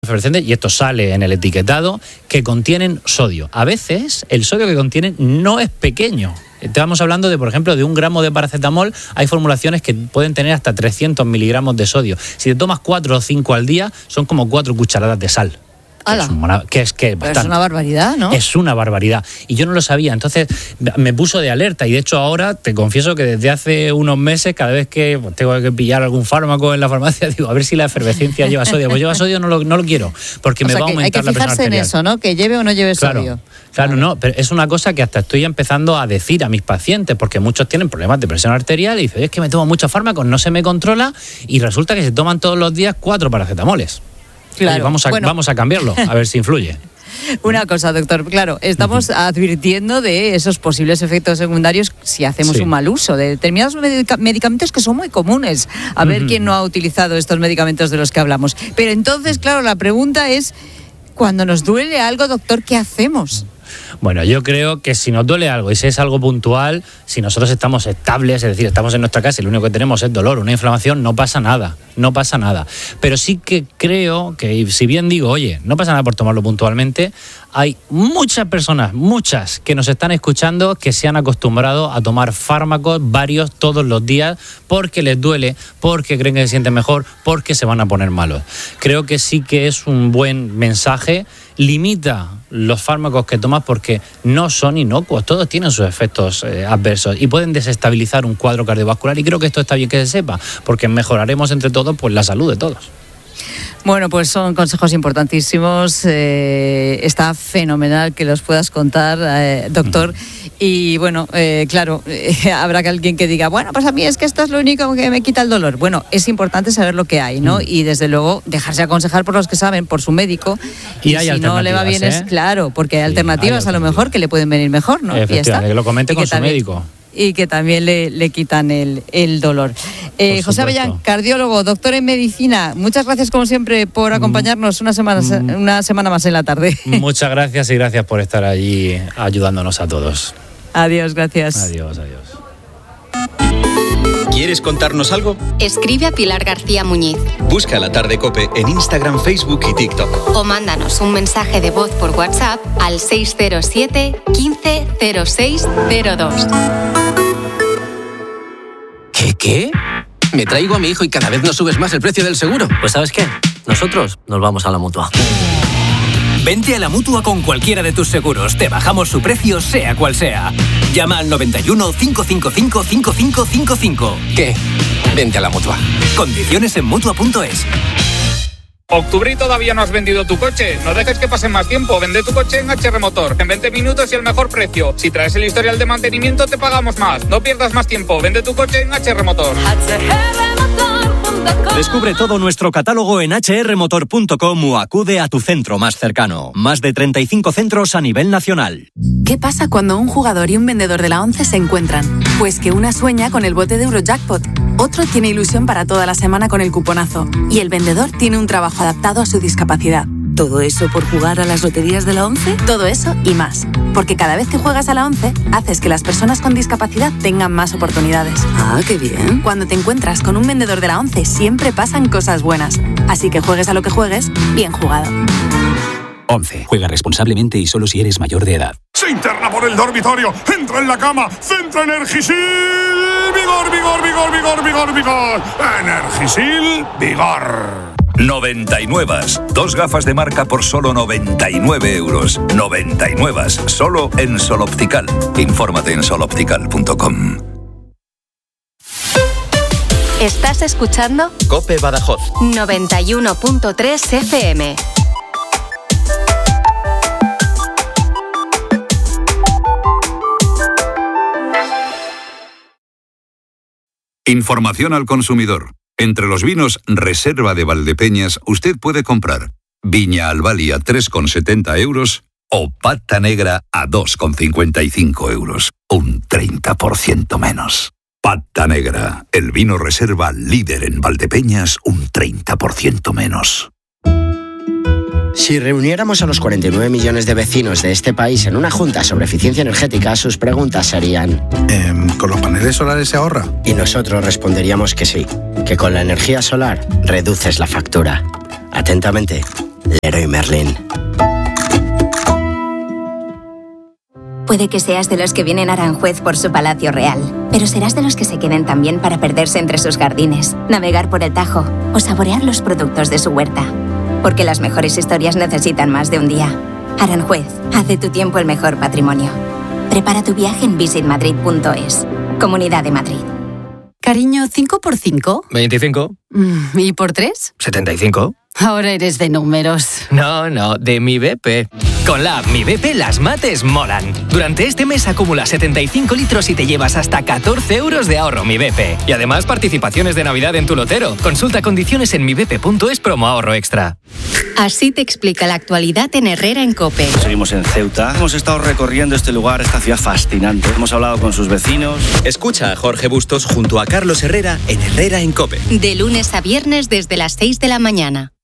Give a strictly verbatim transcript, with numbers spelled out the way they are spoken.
efervescentes, y esto sale en el etiquetado, que contienen sodio. A veces el sodio que contienen no es pequeño. Estamos hablando de, por ejemplo, de un gramo de paracetamol, hay formulaciones que pueden tener hasta trescientos miligramos de sodio. Si te tomas cuatro o cinco al día, son como cuatro cucharadas de sal. Que es, una, que es, que Pero es una barbaridad, ¿no? Es una barbaridad. Y yo no lo sabía. Entonces me puso de alerta. Y de hecho ahora te confieso que desde hace unos meses, cada vez que pues, tengo que pillar algún fármaco en la farmacia, digo, a ver si la efervescencia lleva sodio. Pues lleva sodio, no lo, no lo quiero, porque o me sea va a aumentar la presión arterial. Hay que fijarse en eso, ¿no? Que lleve o no lleve claro, sodio. Claro, no, pero es una cosa que hasta estoy empezando a decir a mis pacientes, porque muchos tienen problemas de presión arterial y dicen, es que me tomo muchos fármacos, no se me controla, y resulta que se toman todos los días cuatro paracetamoles. Claro. Oye, vamos, a, bueno. vamos a cambiarlo, a ver si influye. Una cosa, doctor, claro, estamos uh-huh. advirtiendo de esos posibles efectos secundarios si hacemos sí. un mal uso de determinados medica- medicamentos que son muy comunes. A uh-huh. ver quién no ha utilizado estos medicamentos de los que hablamos. Pero entonces, claro, la pregunta es, cuando nos duele algo, doctor, ¿qué hacemos? Bueno, yo creo que si nos duele algo y si es algo puntual, si nosotros estamos estables, es decir, estamos en nuestra casa y lo único que tenemos es dolor, una inflamación, no pasa nada, no pasa nada. Pero sí que creo que, si bien digo, oye, no pasa nada por tomarlo puntualmente, hay muchas personas, muchas, que nos están escuchando que se han acostumbrado a tomar fármacos varios todos los días porque les duele, porque creen que se sienten mejor, porque se van a poner malos. Creo que sí que es un buen mensaje. Limita los fármacos que tomas porque no son inocuos, todos tienen sus efectos eh, adversos y pueden desestabilizar un cuadro cardiovascular, y creo que esto está bien que se sepa, porque mejoraremos entre todos pues la salud de todos. Bueno, pues son consejos importantísimos, eh, está fenomenal que los puedas contar, eh, doctor, uh-huh. y bueno, eh, claro, eh, habrá que alguien que diga, bueno, pues a mí es que esto es lo único que me quita el dolor. Bueno, es importante saber lo que hay, ¿no? Uh-huh. Y desde luego dejarse aconsejar por los que saben, por su médico, y, y hay si no le va bien, ¿eh? Es claro, porque hay sí, alternativas hay a lo mejor que le pueden venir mejor, ¿no? Efectivamente, y ya está. Que lo comente y con su también, médico. Y que también le, le quitan el, el dolor. Eh, José Avellán, cardiólogo, doctor en medicina, muchas gracias como siempre por acompañarnos una semana, mm. una semana más en la tarde. Muchas gracias y gracias por estar allí ayudándonos a todos. Adiós, gracias. Adiós, adiós. ¿Quieres contarnos algo? Escribe a Pilar García Muñiz. Busca La Tarde COPE en Instagram, Facebook y TikTok. O mándanos un mensaje de voz por WhatsApp al seis cero siete, quince, cero seis cero dos. ¿Qué, qué? Me traigo a mi hijo y cada vez nos subes más el precio del seguro. Pues ¿sabes qué? Nosotros nos vamos a la Mutua. Vente a la Mutua con cualquiera de tus seguros. Te bajamos su precio, sea cual sea. Llama al noventa y uno, cinco cinco cinco, cinco cinco cinco cinco. ¿Qué? Vente a la Mutua. Condiciones en Mutua punto es. ¿Octubre y todavía no has vendido tu coche? No dejes que pase más tiempo. Vende tu coche en H R Motor. En veinte minutos y el mejor precio. Si traes el historial de mantenimiento, te pagamos más. No pierdas más tiempo. Vende tu coche en H R Motor. Descubre todo nuestro catálogo en hache erre motor punto com o acude a tu centro más cercano. Más de treinta y cinco centros a nivel nacional. ¿Qué pasa cuando un jugador y un vendedor de la ONCE se encuentran? Pues que una sueña con el bote de Eurojackpot, otro tiene ilusión para toda la semana con el cuponazo y el vendedor tiene un trabajo adaptado a su discapacidad. ¿Todo eso por jugar a las loterías de la ONCE? Todo eso y más. Porque cada vez que juegas a la ONCE, haces que las personas con discapacidad tengan más oportunidades. Ah, qué bien. Cuando te encuentras con un vendedor de la ONCE, siempre pasan cosas buenas. Así que juegues a lo que juegues, bien jugado. ONCE. Juega responsablemente y solo si eres mayor de edad. Se interna por el dormitorio, entra en la cama, centra Energisil. Vigor, vigor, vigor, vigor, vigor, vigor. Energisil, vigor. noventa y nueve. Dos gafas de marca por solo noventa y nueve euros. noventa y nueve. Solo en Sol Optical. Infórmate en sol optical punto com. ¿Estás escuchando? COPE Badajoz. noventa y uno punto tres F M. Información al consumidor. Entre los vinos Reserva de Valdepeñas, usted puede comprar Viña Albali a tres con setenta euros o Pata Negra a dos con cincuenta y cinco euros. Un treinta por ciento menos. Pata Negra, el vino Reserva líder en Valdepeñas, un treinta por ciento menos. Si reuniéramos a los cuarenta y nueve millones de vecinos de este país en una junta sobre eficiencia energética, sus preguntas serían... Eh, ¿Con los paneles solares se ahorra? Y nosotros responderíamos que sí, que con la energía solar reduces la factura. Atentamente, Leroy Merlin. Puede que seas de los que vienen a Aranjuez por su palacio real, pero serás de los que se queden también para perderse entre sus jardines, navegar por el Tajo o saborear los productos de su huerta. Porque las mejores historias necesitan más de un día. Aranjuez, haz de tu tiempo el mejor patrimonio. Prepara tu viaje en visit madrid punto es. Comunidad de Madrid. Cariño, ¿cinco por cinco? veinticinco. ¿Y por tres? setenta y cinco. Ahora eres de números. No, no, de mi B P. Con la app Mi B P las mates molan. Durante este mes acumula setenta y cinco litros y te llevas hasta catorce euros de ahorro Mi B P. Y además participaciones de Navidad en tu lotero. Consulta condiciones en mi b p punto es promo ahorro extra. Así te explica la actualidad en Herrera en COPE. Seguimos en Ceuta. Hemos estado recorriendo este lugar, esta ciudad fascinante. Hemos hablado con sus vecinos. Escucha a Jorge Bustos junto a Carlos Herrera en Herrera en COPE. De lunes a viernes desde las seis de la mañana.